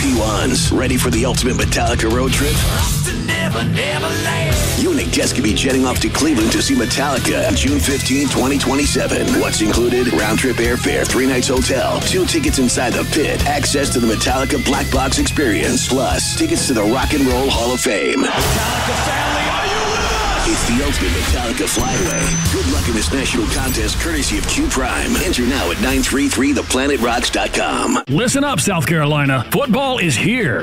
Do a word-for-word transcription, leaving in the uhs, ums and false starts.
G ones. Ready for the ultimate Metallica road trip? Never, never you and Nick Jess could be jetting off to Cleveland to see Metallica on June fifteenth, twenty twenty-seven. What's included? Round-trip airfare, three nights hotel, two tickets inside the pit, access to the Metallica Black Box experience, plus tickets to the Rock and Roll Hall of Fame. Metallica family, are you with us? It's the ultimate Metallica flyaway. Good luck in this national contest courtesy of Q Prime. Enter now at nine three three the planet rocks dot com. Listen up, South Carolina. Football is here.